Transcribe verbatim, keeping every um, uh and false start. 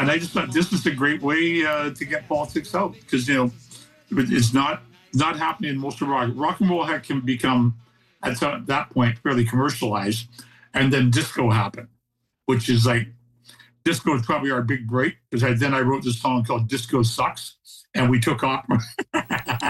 and I just thought this is a great way uh, to get politics out because, you know, it's not not happening in most of rock. Rock and roll had, can become, at that point, fairly commercialized. And then disco happened, which is like, disco is probably our big break because I, then I wrote this song called Disco Sucks, and we took off.